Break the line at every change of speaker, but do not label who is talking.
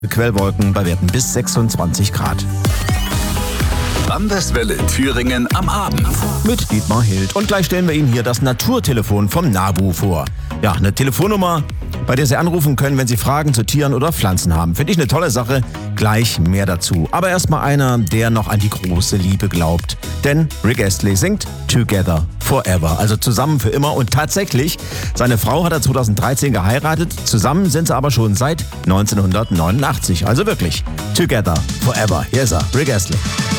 Quellwolken bei Werten bis 26 Grad.
Landeswelle Thüringen am Abend.
Mit Dietmar Hild. Und gleich stellen wir Ihnen hier das Naturtelefon vom NABU vor. Ja, eine Telefonnummer, bei der Sie anrufen können, wenn Sie Fragen zu Tieren oder Pflanzen haben. Finde ich eine tolle Sache. Gleich mehr dazu. Aber erstmal einer, der noch an die große Liebe glaubt. Denn Rick Astley singt Together Forever, also zusammen für immer. Und tatsächlich, seine Frau hat er 2013 geheiratet. Zusammen sind sie aber schon seit 1989. Also wirklich, Together Forever. Hier ist er, Rick Astley.